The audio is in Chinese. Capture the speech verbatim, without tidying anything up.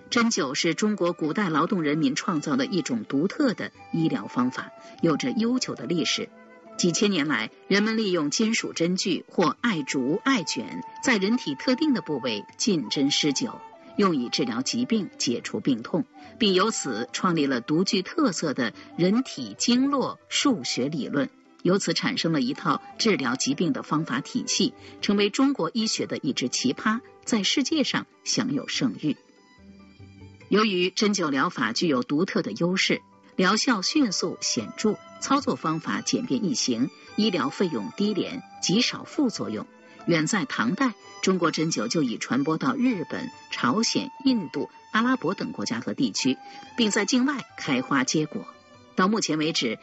针灸是中国古代劳动人民创造的一种独特的医疗方法，有着悠久的历史。几千年来，人们利用金属针具或艾竹、艾卷，在人体特定的部位进针施灸，用以治疗疾病、解除病痛，并由此创立了独具特色的人体经络数学理论，由此产生了一套治疗疾病的方法体系，成为中国医学的一支奇葩，在世界上享有盛誉。由于针灸疗法具有独特的优势，疗效迅速显著，操作方法简便易行，医疗费用低廉，极少副作用。远在唐代，中国针灸就已传播到日本、朝鲜、印度、阿拉伯等国家和地区，并在境外开花结果。到目前为止，